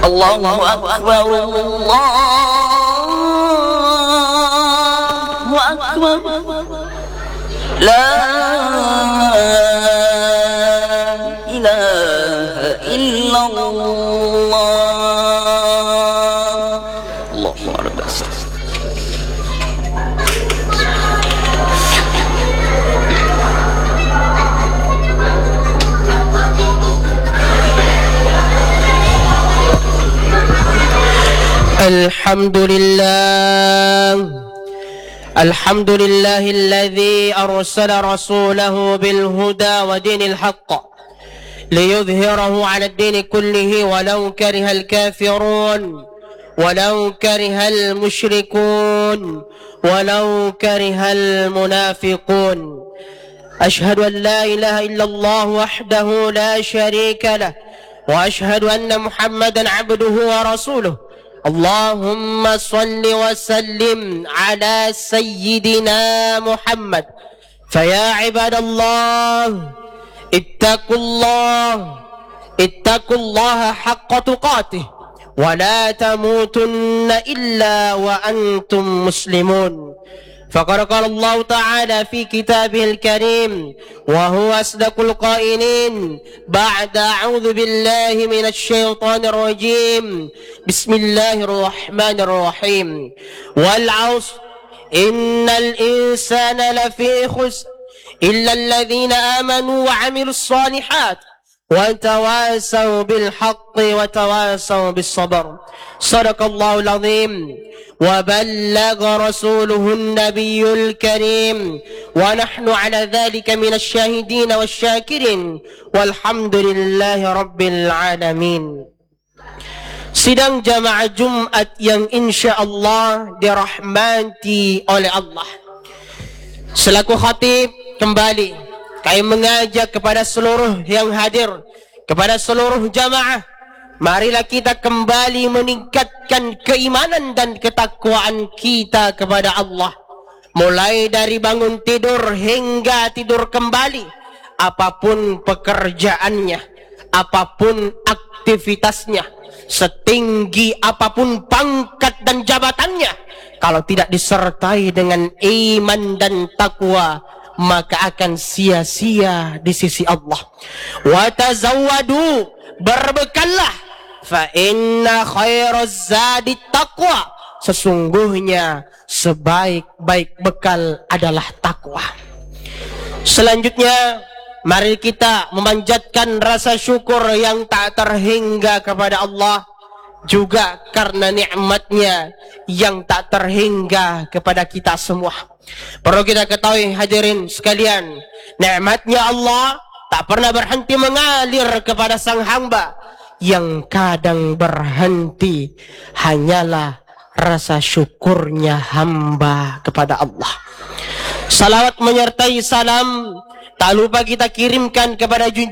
Allahu Akbar, Allahu Akbar. La ilaha illallah. Allahu Akbar. الحمد لله الذي أرسل رسوله بالهدى ودين الحق ليظهره على الدين كله ولو كره الكافرون ولو كره المشركون ولو كره المنافقون. أشهد أن لا إله إلا الله وحده لا شريك له وأشهد أن محمدا عبده ورسوله. اللهم صل وسلم على سيدنا محمد. فيا عباد الله اتقوا الله حق تقاته ولا تموتن إلا وأنتم مسلمون. فقد قال الله تعالى في كتابه الكريم وهو أصدق القائلين بعد أعوذ بالله من الشيطان الرجيم بسم الله الرحمن الرحيم والعصر إن الإنسان لفي خسر إلا الذين آمنوا وعملوا الصالحات وتواصوا بالحق وتواصوا بالصبر. صدق الله العظيم وبلغ رسوله النبي الكريم ونحن على ذلك من الشاهدين والشاكرين والحمد لله رب العالمين. Sidang jamaah Jumat yang insya-Allah dirahmati oleh Allah. Selaku khatib kembali kami mengajak kepada seluruh yang hadir, kepada seluruh jamaah, marilah kita kembali meningkatkan keimanan dan ketakwaan kita kepada Allah. Mulai dari bangun tidur hingga tidur kembali, apapun pekerjaannya, apapun aktivitasnya, setinggi apapun pangkat dan jabatannya, kalau tidak disertai dengan iman dan takwa, maka akan sia-sia di sisi Allah. Wa tazawwadu, berbekallah, fa inna khairaz zadi taqwa, sesungguhnya sebaik-baik bekal adalah takwa. Selanjutnya mari kita memanjatkan rasa syukur yang tak terhingga kepada Allah, juga karena nikmatnya yang tak terhingga kepada kita semua. Perlu kita ketahui hadirin sekalian, nikmatnya Allah tak pernah berhenti mengalir kepada sang hamba. Yang kadang berhenti hanyalah rasa syukurnya hamba kepada Allah. Salawat menyertai salam tak lupa kita kirimkan kepada junjungan